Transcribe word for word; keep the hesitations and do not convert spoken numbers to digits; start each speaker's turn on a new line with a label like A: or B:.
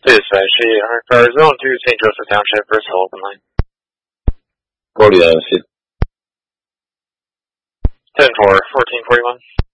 A: Please say she cars zone two Saint Joseph Township, Bristol, open line.
B: Gordy, uh, shit.
A: ten four, fourteen forty-one.